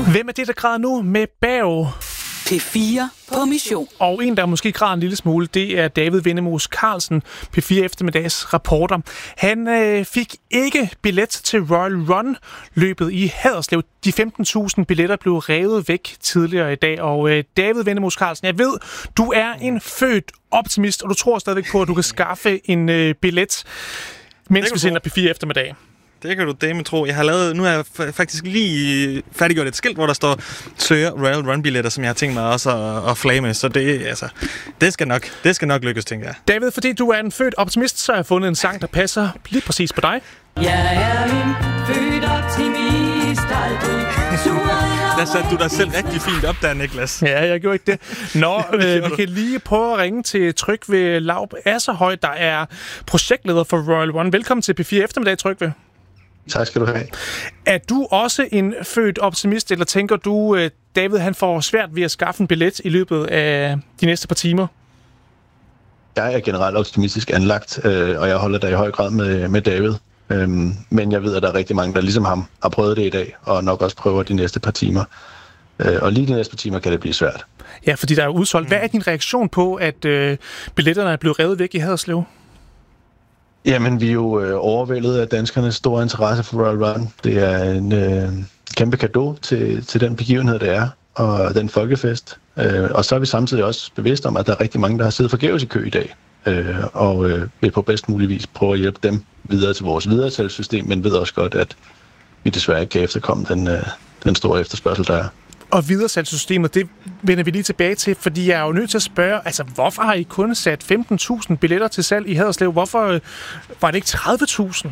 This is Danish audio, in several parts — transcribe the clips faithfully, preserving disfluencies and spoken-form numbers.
Hvem er det, der græder nu med Bag? P fire på mission. Og en, der måske græder en lille smule, det er David Vindemos Carlsen, P fire Eftermiddags reporter. Han øh, fik ikke billet til Royal Run-løbet i Haderslev. De femten tusind billetter blev revet væk tidligere i dag. Og øh, David Vindemos Carlsen, jeg ved, du er en født optimist, og du tror stadigvæk på, at du kan skaffe en øh, billet, mens vi sender P fire Eftermiddag. Det kan du dame tro. Jeg har lavet, nu har jeg faktisk lige færdiggjort et skilt, hvor der står søger Royal Run-billetter, som jeg har tænkt mig også at, at flage med. Så det, altså, det, skal nok, det skal nok lykkes, tænker jeg. David, fordi du er en født optimist, så har jeg fundet en sang, der passer lige præcis på dig. Jeg er en født optimist, aldrig sur. Der satte du dig selv rigtig fint op der, Niklas. Ja, jeg gjorde ikke det. Nå, øh, vi kan lige prøve at ringe til Trygve Laub Asserhøj, der er projektleder for Royal Run. Velkommen til P fire Eftermiddag, Trygve. Tak skal du have. Er du også en født optimist, eller tænker du, David han får svært ved at skaffe en billet i løbet af de næste par timer? Jeg er generelt optimistisk anlagt, og jeg holder da i høj grad med, med David. Men jeg ved, at der er rigtig mange, der ligesom ham har prøvet det i dag, og nok også prøver de næste par timer. Og lige de næste par timer kan det blive svært. Ja, fordi der er udsolgt. Hvad er din reaktion på, at øh, billetterne er blevet revet væk i Haderslev? Jamen, vi er jo øh, overvældet af danskernes store interesse for Royal Run. Det er en øh, kæmpe cadeau til, til den begivenhed, det er, og den folkefest. Øh, og så er vi samtidig også bevidste om, at der er rigtig mange, der har siddet forgæves i kø i dag, øh, og øh, vil på bedst mulig vis prøve at hjælpe dem videre til vores videresalgssystem, men ved også godt, at vi desværre ikke kan efterkomme den, øh, den store efterspørgsel, der er. Og videresalgssystemet, det vender vi lige tilbage til, fordi jeg er jo nødt til at spørge, altså hvorfor har I kun sat femten tusind billetter til salg i Haderslev? Hvorfor øh, var det ikke tredive tusind?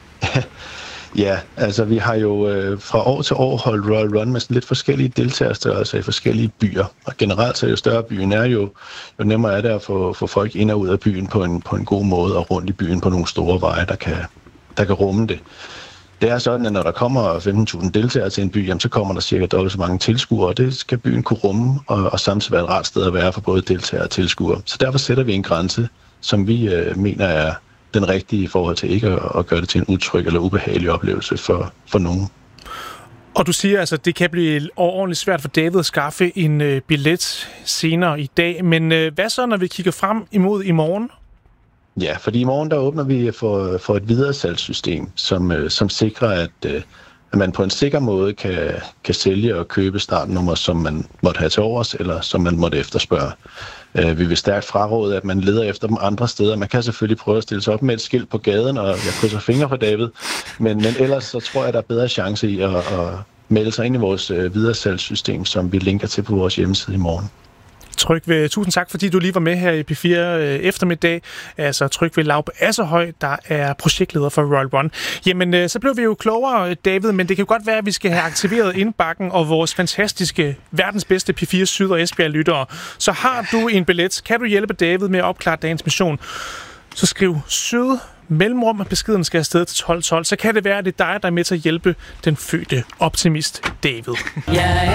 Ja, altså vi har jo øh, fra år til år holdt Royal Run med lidt forskellige deltagerstørrelser i forskellige byer. Og generelt så jo større byen er, jo, jo nemmere er det at få, få folk ind og ud af byen på en, på en god måde, og rundt i byen på nogle store veje, der kan, der kan rumme det. Det er sådan, at når der kommer femten tusind deltagere til en by, jamen, så kommer der cirka dobbelt så mange tilskuere, og det skal byen kunne rumme, og, og samtidig være et rart sted at være for både deltagere og tilskuere. Så derfor sætter vi en grænse, som vi øh, mener er den rigtige i forhold til ikke at, at gøre det til en utryg eller ubehagelig oplevelse for, for nogen. Og du siger altså, at det kan blive ordentligt svært for David at skaffe en øh, billet senere i dag, men øh, hvad så, når vi kigger frem imod i morgen? Ja, fordi i morgen der åbner vi for, for et videresalgssystem, som, øh, som sikrer, at, øh, at man på en sikker måde kan, kan sælge og købe startnummer, som man måtte have til overs, eller som man måtte efterspørge. Øh, vi vil stærkt fraråde, at man leder efter dem andre steder. Man kan selvfølgelig prøve at stille sig op med et skilt på gaden, og jeg krydser fingre for David, men, men ellers så tror jeg, der er bedre chance i at, at melde sig ind i vores øh, videresalgssystem, som vi linker til på vores hjemmeside i morgen. Trygve, tusind tak, fordi du lige var med her i P fire Eftermiddag. Altså Trygve Laub Asserhøj, der er projektleder for Royal Run. Jamen, så blev vi jo klogere, David, men det kan jo godt være, at vi skal have aktiveret indbakken og vores fantastiske, verdens bedste P fire Syd- og Esbjerg-lyttere. Så har du en billet, kan du hjælpe David med at opklare dagens mission, så skriv Syd mellemrum, beskeden skal afsted til tolv tolv, så kan det være, at det er dig, der er med til at hjælpe den fødte optimist David.